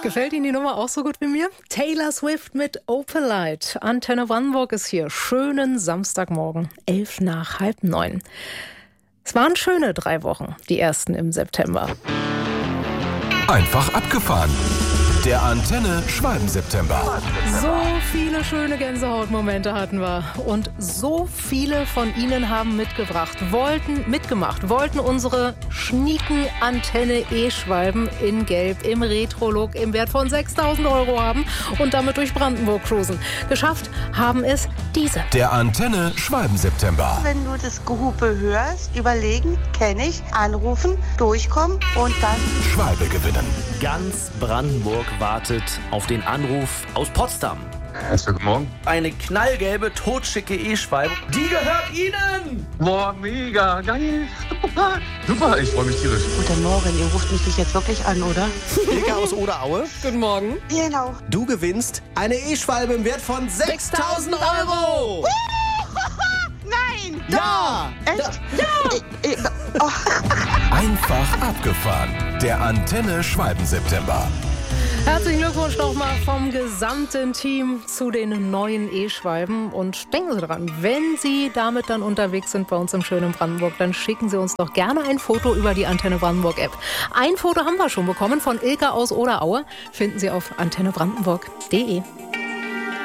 Gefällt Ihnen die Nummer auch so gut wie mir? Taylor Swift mit Opalite. Antenne Brandenburg ist hier. Schönen Samstagmorgen, 8:55. Es waren schöne 3 Wochen, die ersten im September. Einfach abgefahren. Der Antenne Schwalben-September. So viele schöne Gänsehautmomente hatten wir. Und so viele von Ihnen haben mitgemacht, wollten unsere schnieken Antenne E-Schwalben in Gelb, im Retro-Look, im Wert von 6.000 € haben und damit durch Brandenburg cruisen. Geschafft haben es diese. Der Antenne Schwalben-September. Wenn du das Gehupe hörst, überlegen, kenne ich, anrufen, durchkommen und dann Schwalbe gewinnen. Ganz Brandenburg wartet auf den Anruf aus Potsdam. Guten Morgen. Eine knallgelbe, totschicke E-Schwalbe. Die gehört Ihnen! Boah, mega, geil. Super, ich freue mich tierisch. Guten Morgen, ihr ruft mich jetzt wirklich an, oder? Ilka aus Oderaue. Guten Morgen. Genau. Du gewinnst eine E-Schwalbe im Wert von 6.000 €. Nein! Ja! Echt? Ja! Einfach abgefahren. Der Antenne Schwalben-September. Herzlichen Glückwunsch nochmal vom gesamten Team zu den neuen E-Schwalben. Und denken Sie dran, wenn Sie damit dann unterwegs sind bei uns im schönen Brandenburg, dann schicken Sie uns doch gerne ein Foto über die Antenne Brandenburg App. Ein Foto haben wir schon bekommen von Ilka aus Oderaue. Finden Sie auf antennebrandenburg.de.